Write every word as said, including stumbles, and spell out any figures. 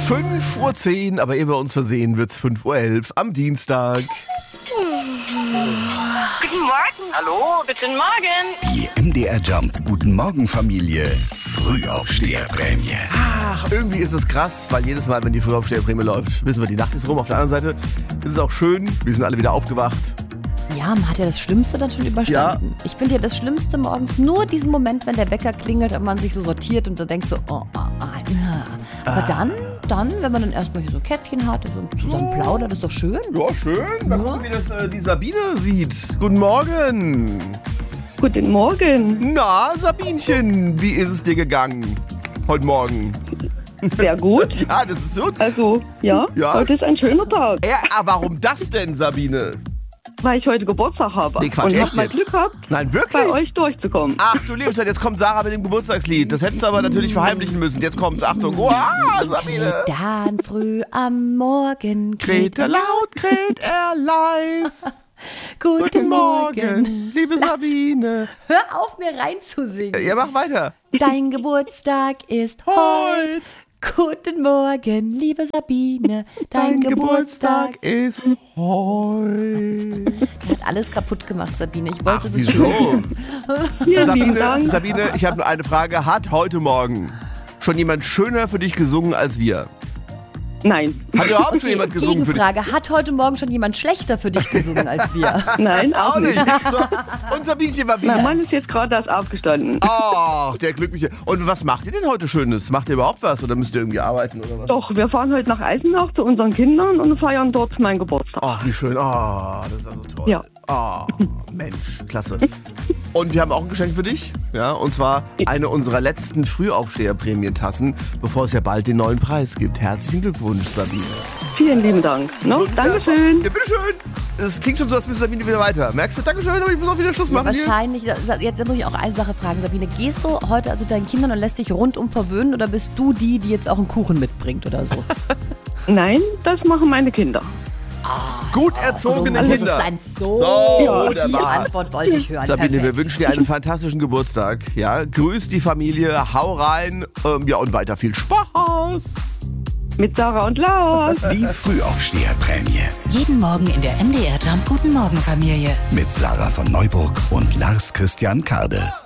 fünf Uhr zehn, aber ehe wir uns versehen, wird's fünf Uhr elf am Dienstag. Guten Morgen. Hallo, guten Morgen. Die M D R Jump Guten Morgen Familie Frühaufsteherprämie. Ach, irgendwie ist es krass, weil jedes Mal, wenn die Frühaufsteherprämie läuft, wissen wir, die Nacht ist rum. Auf der anderen Seite ist es auch schön, wir sind alle wieder aufgewacht. Ja, man hat ja das Schlimmste dann schon überstanden. Ja. Ich finde ja das Schlimmste morgens nur diesen Moment, wenn der Wecker klingelt und man sich so sortiert und so denkt so, oh, oh, oh. Aber ah. dann, dann, wenn man dann erstmal hier so Käffchen hat und zusammen plaudert, ist doch schön. Ja, schön. Mal ja. gucken, wie das äh, die Sabine sieht. Guten Morgen. Guten Morgen. Na, Sabinchen, wie ist es dir gegangen heute Morgen? Sehr gut. Ja, das ist gut. Also, ja, ja, heute ist ein schöner Tag. Ja, aber warum das denn, Sabine? Weil ich heute Geburtstag habe. Nee, Quatsch, und echt hab mal jetzt? Glück gehabt, Nein, wirklich? bei euch durchzukommen. Ach du liebes Gott, jetzt kommt Sarah mit dem Geburtstagslied. Das hättest du aber natürlich verheimlichen müssen. Jetzt kommt's. Achtung. Wow, Sabine. Dann früh am Morgen kräht er laut, kräht er leis. Guten, Guten Morgen, Morgen, liebe Sabine. Hör auf, mir reinzusingen. Ja, mach weiter. Dein Geburtstag ist heute. Guten Morgen, liebe Sabine, dein, dein Geburtstag, Geburtstag ist heute. Der hat alles kaputt gemacht, Sabine. Ich wollte Ach, das wieso? Ja, Sabine, Sabine, ich habe nur eine Frage. Hat heute Morgen schon jemand schöner für dich gesungen als wir? Nein. Hat überhaupt schon jemand gesungen für dich? Gegenfrage, hat heute Morgen schon jemand schlechter für dich gesungen als wir? Nein, auch, auch nicht. So, und Sabinchen war wieder. Mein Mann ist jetzt gerade erst aufgestanden. Oh, der Glückliche. Und was macht ihr denn heute Schönes? Macht ihr überhaupt was oder müsst ihr irgendwie arbeiten oder was? Doch, wir fahren heute nach Eisenach zu unseren Kindern und feiern dort meinen Geburtstag. Ach, wie schön. Oh, das ist also toll. Ja. Oh, Mensch, klasse. Und wir haben auch ein Geschenk für dich. Ja, und zwar eine unserer letzten Frühaufsteher-Prämientassen, bevor es ja bald den neuen Preis gibt. Herzlichen Glückwunsch, Sabine. Vielen lieben Dank. No, Dankeschön. Ja, bitteschön. Das klingt schon so, als müsste Sabine wieder weiter. Merkst du? Dankeschön, aber ich muss auch wieder Schluss machen. Ja, wahrscheinlich. Jetzt. jetzt muss ich auch eine Sache fragen, Sabine. Gehst du heute also deinen Kindern und lässt dich rundum verwöhnen oder bist du die, die jetzt auch einen Kuchen mitbringt oder so? Nein, das machen meine Kinder. Ah, Gut erzogene so, Kinder. Sein so, so ja, die Antwort wollte ich hören. Sabine, Perfekt. wir wünschen dir einen fantastischen Geburtstag. Ja, grüß die Familie, hau rein. Ähm, ja, und weiter viel Spaß. Mit Sarah und Lars. Die Frühaufsteherprämie. Jeden Morgen in der M D R Jump Guten Morgen Familie. Mit Sarah von Neuburg und Lars Christian Karde.